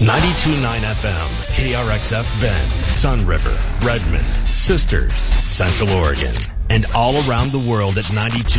92.9 FM, KRXF Bend, Sun River, Redmond, Sisters, Central Oregon, and all around the world at 92.